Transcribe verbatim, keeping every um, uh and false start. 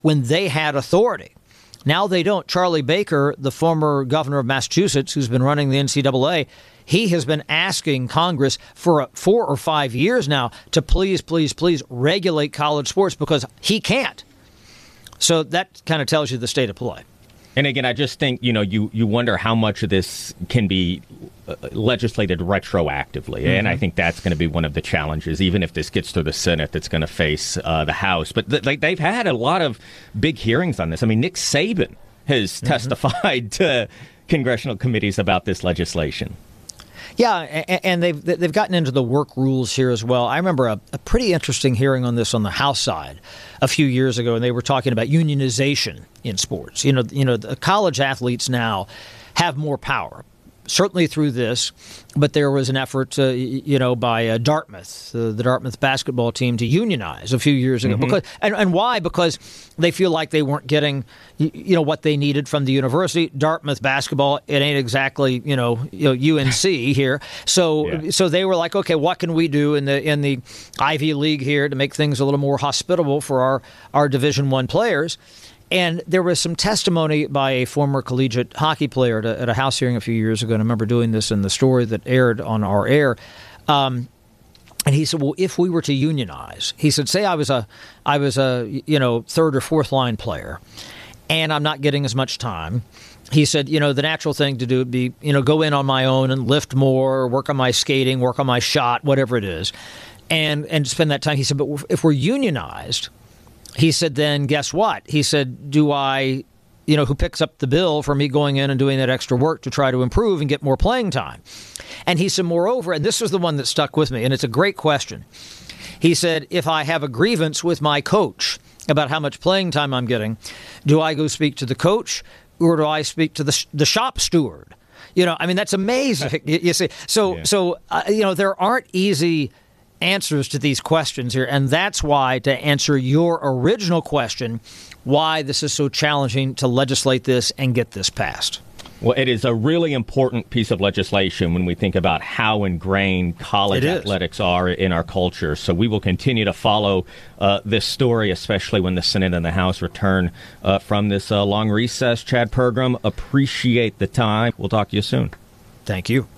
when they had authority. Now they don't. Charlie Baker, the former governor of Massachusetts, who's been running the N C double A, he has been asking Congress for four or five years now to please, please, please regulate college sports because he can't. So that kind of tells you the state of play. And again, I just think, you know, you, you wonder how much of this can be uh, legislated retroactively. Mm-hmm. And I think that's going to be one of the challenges, even if this gets through the Senate, that's going to face uh, the House. But th- they've had a lot of big hearings on this. I mean, Nick Saban has mm-hmm. testified to congressional committees about this legislation. Yeah, and they've they've gotten into the work rules here as well. I remember a, a pretty interesting hearing on this on the House side a few years ago, and they were talking about unionization in sports. You know, you know, the college athletes now have more power, certainly through this, but there was an effort, uh, you know, by uh, Dartmouth, uh, the Dartmouth basketball team, to unionize a few years ago. Mm-hmm. Because and, and why? Because they feel like they weren't getting, you know, what they needed from the university. Dartmouth basketball, it ain't exactly, you know, you know U N C here. So yeah. so they were like, okay, what can we do in the in the Ivy League here to make things a little more hospitable for our, our Division One players? And there was some testimony by a former collegiate hockey player at a, at a House hearing a few years ago, and I remember doing this in the story that aired on our air. Um, and he said, well, if we were to unionize, he said, say I was a, I was a, you know, third or fourth line player, and I'm not getting as much time. He said, you know, the natural thing to do would be, you know, go in on my own and lift more, work on my skating, work on my shot, whatever it is, and and spend that time. He said, but if we're unionized, he said, then guess what? He said, do I, you know, who picks up the bill for me going in and doing that extra work to try to improve and get more playing time? And he said, moreover, and this was the one that stuck with me, and it's a great question. He said, if I have a grievance with my coach about how much playing time I'm getting, do I go speak to the coach or do I speak to the the shop steward? You know, I mean, that's amazing. you, you see, so, yeah. so uh, you know, there aren't easy answers to these questions here, and that's why, to answer your original question, why this is so challenging to legislate this and get this passed. Well, it is a really important piece of legislation when we think about how ingrained college athletics are in our culture. So we will continue to follow uh, this story, especially when the Senate and the House return uh, from this uh, long recess. Chad Pergram, appreciate the time. We'll talk to you soon. Thank you.